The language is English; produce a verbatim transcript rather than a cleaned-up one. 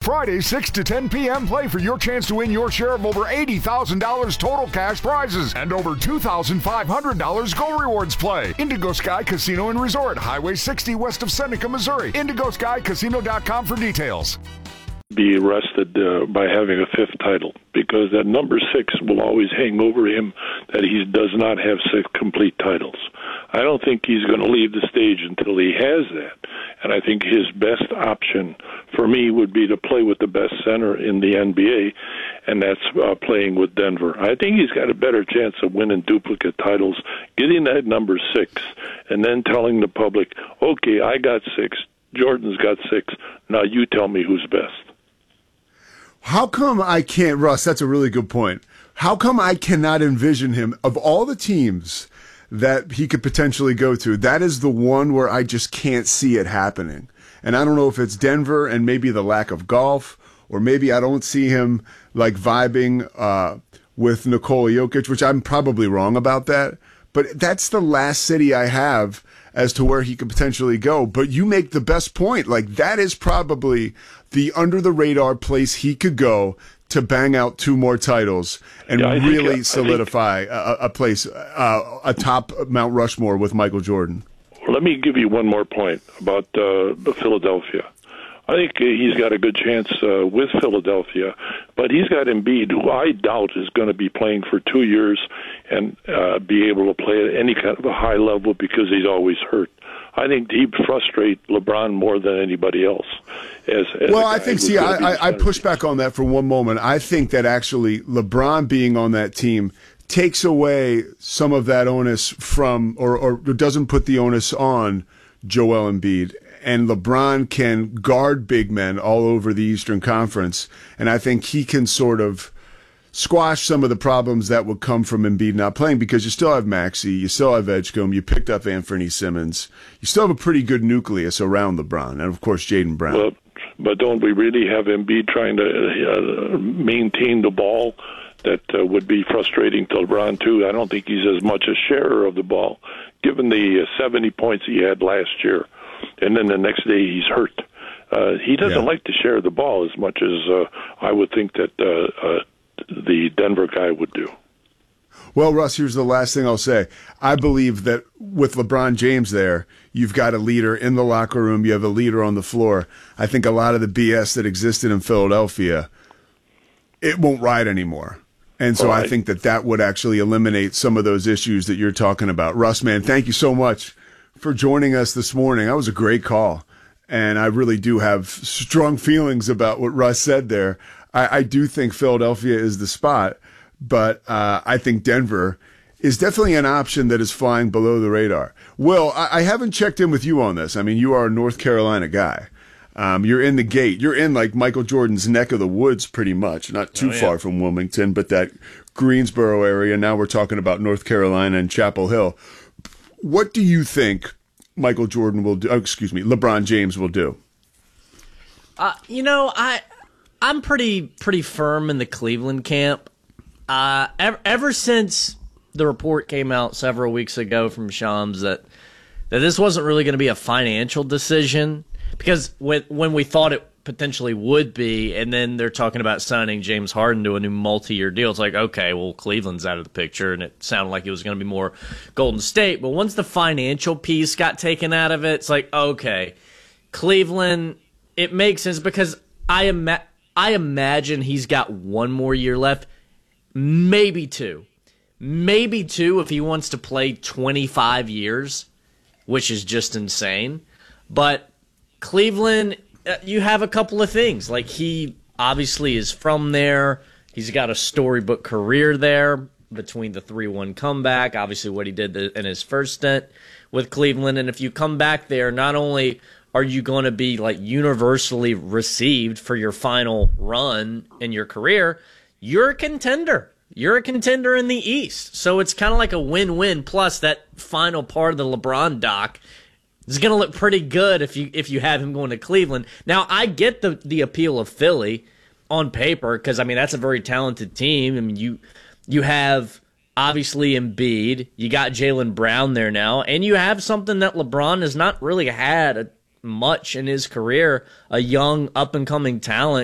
Friday, six to ten p.m., play for your chance to win your share of over eighty thousand dollars total cash prizes and over two thousand five hundred dollars Go Rewards play. Indigo Sky Casino and Resort, Highway sixty west of Seneca, Missouri. indigo sky casino dot com for details. Be arrested uh, by having a fifth title, because that number six will always hang over him, that he does not have six complete titles. I don't think he's going to leave the stage until he has that. And I think his best option for me would be to play with the best center in the N B A, and that's uh, playing with Denver. I think he's got a better chance of winning duplicate titles, getting that number six, and then telling the public, okay, I got six, Jordan's got six, now you tell me who's best. How come I can't, Russ, that's a really good point. How come I cannot envision him, of all the teams that he could potentially go to, that is the one where I just can't see it happening. And I don't know if it's Denver and maybe the lack of golf, or maybe I don't see him like vibing uh, with Nikola Jokic, which I'm probably wrong about that. But that's the last city I have as to where he could potentially go. But you make the best point. Like, that is probably the under-the-radar place he could go to bang out two more titles and yeah, really think, solidify a, a place, uh, a top Mount Rushmore with Michael Jordan. Let me give you one more point about uh, Philadelphia. I think he's got a good chance uh, with Philadelphia, but he's got Embiid, who I doubt is going to be playing for two years and uh, be able to play at any kind of a high level because he's always hurt. I think he'd frustrate LeBron more than anybody else. As, as well, I think, see, I, I, I push back on that for one moment. I think that actually LeBron being on that team takes away some of that onus from, or, or doesn't put the onus on Joel Embiid. And LeBron can guard big men all over the Eastern Conference. And I think he can sort of squash some of the problems that would come from Embiid not playing, because you still have Maxey, you still have Edgecombe, you picked up Anthony Simmons. You still have a pretty good nucleus around LeBron. And, of course, Jaylen Brown. Well, but don't we really have Embiid trying to uh, maintain the ball? That uh, would be frustrating to LeBron, too. I don't think he's as much a sharer of the ball, given the uh, seventy points he had last year. And then the next day he's hurt. Uh, he doesn't yeah. like to share the ball as much as uh, I would think that uh, uh, the Denver guy would do. Well, Russ, here's the last thing I'll say. I believe that with LeBron James there, you've got a leader in the locker room, you have a leader on the floor. I think a lot of the B S that existed in Philadelphia, it won't ride anymore. And so right. I think that that would actually eliminate some of those issues that you're talking about. Russ, man, thank you so much for joining us this morning. That was a great call. And I really do have strong feelings about what Russ said there. I, I do think Philadelphia is the spot, but uh, I think Denver is definitely an option that is flying below the radar. Will, I, I haven't checked in with you on this. I mean, you are a North Carolina guy. Um, you're in the gate. You're in like Michael Jordan's neck of the woods pretty much. Not too oh, yeah. far from Wilmington, but that Greensboro area. Now we're talking about North Carolina and Chapel Hill. What do you think Michael Jordan will do? Oh, excuse me, LeBron James will do? Uh, you know, I I'm pretty pretty firm in the Cleveland camp. Uh, ever, ever since the report came out several weeks ago from Shams that that this wasn't really going to be a financial decision, because when when we thought it potentially would be, and then they're talking about signing James Harden to a new multi-year deal. It's like, okay, well, Cleveland's out of the picture, and it sounded like it was going to be more Golden State. But once the financial piece got taken out of it, it's like, okay, Cleveland, it makes sense, because I, ima- I imagine he's got one more year left, maybe two. Maybe two if he wants to play twenty-five years, which is just insane. But Cleveland, you have a couple of things. Like, he obviously is from there. He's got a storybook career there between the three one comeback, obviously what he did in his first stint with Cleveland. And if you come back there, not only are you going to be like universally received for your final run in your career, you're a contender. You're a contender in the East. So it's kind of like a win-win. Plus, that final part of the LeBron doc is going to look pretty good if you if you have him going to Cleveland. Now, I get the, the appeal of Philly on paper, because, I mean, that's a very talented team. I mean, you you have, obviously, Embiid. You got Jaylen Brown there now. And you have something that LeBron has not really had much in his career, a young, up-and-coming talent